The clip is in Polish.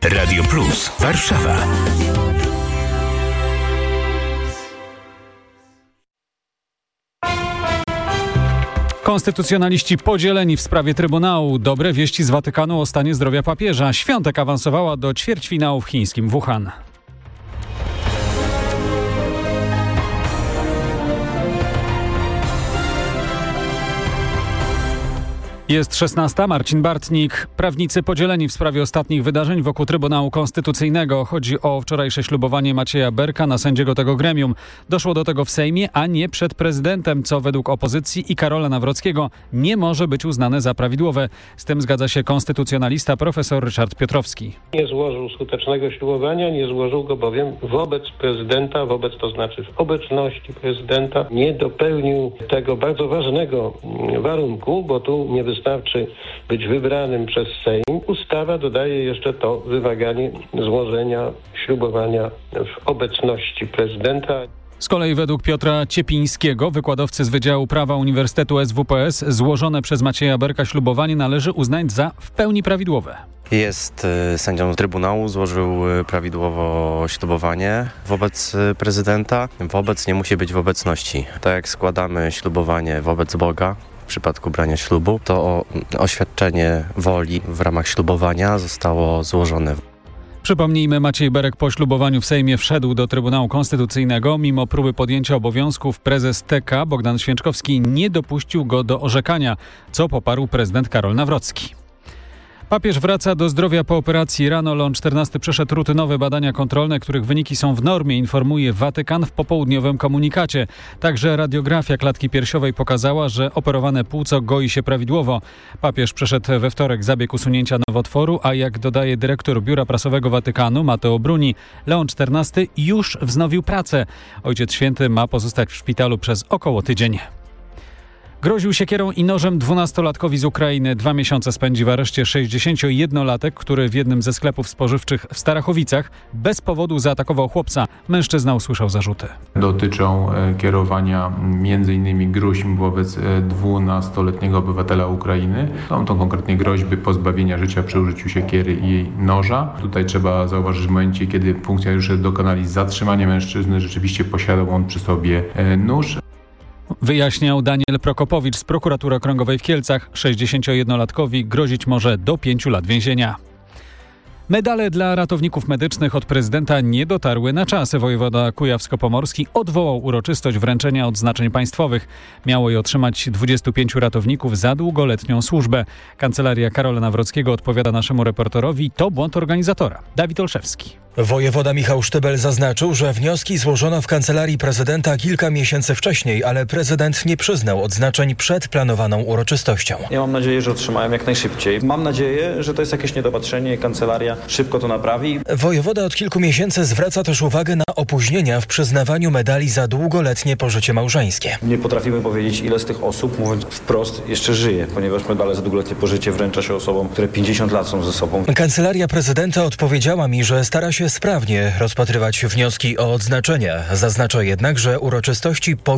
Radio Plus Warszawa. Konstytucjonaliści podzieleni w sprawie Trybunału. Dobre wieści z Watykanu o stanie zdrowia papieża. Świątek awansowała do ćwierćfinału w chińskim Wuhan. Jest 16. Marcin Bartnik. Prawnicy podzieleni w sprawie ostatnich wydarzeń wokół Trybunału Konstytucyjnego. Chodzi o wczorajsze ślubowanie Macieja Berka na sędziego tego gremium. Doszło do tego w Sejmie, a nie przed prezydentem, co według opozycji i Karola Nawrockiego nie może być uznane za prawidłowe. Z tym zgadza się konstytucjonalista profesor Ryszard Piotrowski. Nie złożył skutecznego ślubowania, nie złożył go bowiem wobec prezydenta, to znaczy w obecności prezydenta. Nie dopełnił tego bardzo ważnego warunku, bo tu nie wystarczy być wybranym przez Sejm. Ustawa dodaje jeszcze to wymaganie złożenia ślubowania w obecności prezydenta. Z kolei według Piotra Ciepińskiego, wykładowcy z Wydziału Prawa Uniwersytetu SWPS, złożone przez Macieja Berka ślubowanie należy uznać za w pełni prawidłowe. Jest sędzią Trybunału, złożył prawidłowo ślubowanie wobec prezydenta. Wobec nie musi być w obecności. Tak jak składamy ślubowanie wobec Boga, w przypadku brania ślubu, to oświadczenie woli w ramach ślubowania zostało złożone. Przypomnijmy, Maciej Berek po ślubowaniu w Sejmie wszedł do Trybunału Konstytucyjnego. Mimo próby podjęcia obowiązków prezes TK Bogdan Święczkowski nie dopuścił go do orzekania, co poparł prezydent Karol Nawrocki. Papież wraca do zdrowia po operacji. Rano Leon XIV przeszedł rutynowe badania kontrolne, których wyniki są w normie, informuje Watykan w popołudniowym komunikacie. Także radiografia klatki piersiowej pokazała, że operowane płuco goi się prawidłowo. Papież przeszedł we wtorek zabieg usunięcia nowotworu, a jak dodaje dyrektor Biura Prasowego Watykanu Matteo Bruni, Leon XIV już wznowił pracę. Ojciec Święty ma pozostać w szpitalu przez około tydzień. Groził siekierą i nożem 12-latkowi z Ukrainy. 2 miesiące spędzi w areszcie 61-latek, który w jednym ze sklepów spożywczych w Starachowicach bez powodu zaatakował chłopca. Mężczyzna usłyszał zarzuty. Dotyczą kierowania m.in. gruźb wobec 12-letniego obywatela Ukrainy. Są to konkretnie groźby pozbawienia życia przy użyciu siekiery i noża. Tutaj trzeba zauważyć, w momencie, kiedy funkcjonariusze dokonali zatrzymania mężczyzny, rzeczywiście posiadał on przy sobie nóż. Wyjaśniał Daniel Prokopowicz z Prokuratury Okręgowej w Kielcach. 61-latkowi grozić może do 5 lat więzienia. Medale dla ratowników medycznych od prezydenta nie dotarły na czas. Wojewoda kujawsko-pomorski odwołał uroczystość wręczenia odznaczeń państwowych. Miało je otrzymać 25 ratowników za długoletnią służbę. Kancelaria Karola Nawrockiego odpowiada naszemu reporterowi: to błąd organizatora. Dawid Olszewski. Wojewoda Michał Sztybel zaznaczył, że wnioski złożono w kancelarii prezydenta kilka miesięcy wcześniej, ale prezydent nie przyznał odznaczeń przed planowaną uroczystością. Ja mam nadzieję, że otrzymają jak najszybciej. Mam nadzieję, że to jest jakieś niedopatrzenie i kancelaria szybko to naprawi. Wojewoda od kilku miesięcy zwraca też uwagę na opóźnienia w przyznawaniu medali za długoletnie pożycie małżeńskie. Nie potrafimy powiedzieć, ile z tych osób, mówiąc wprost, jeszcze żyje, ponieważ medale za długoletnie pożycie wręcza się osobom, które 50 lat są ze sobą. Kancelaria prezydenta odpowiedziała mi, że stara się sprawnie rozpatrywać wnioski o odznaczenia. Zaznacza jednak, że uroczystości